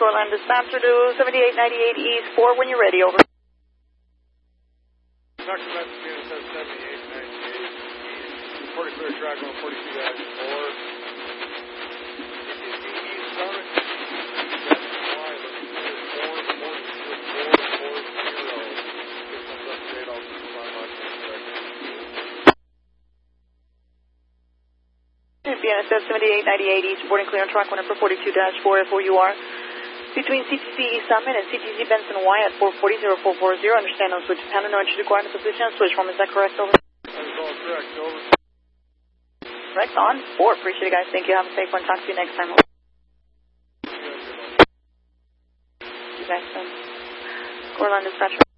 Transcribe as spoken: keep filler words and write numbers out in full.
Coraline Dispatcher to seventy-eight ninety-eight East four when you're ready, over. Doctor Message unit says seventy-eight ninety-eight East, forty clear track on forty-two dash four. East Summit, that's why looking for four four four four zero. Systems update, I'll keep my mind B N S F seventy-eight ninety-eight East, boarding clear on track one for forty-two dash four F O U R. Between C T C East Summit and C T C Benson Y at four forty zero four four zero. Understand on switch panel, no entry required in the position on switch form. Is that correct, over? That's all correct, over. Correct, on. four. Appreciate it, guys. Thank you. Have a safe one. Talk to you next time. You guys, um, Coraline Dispatcher.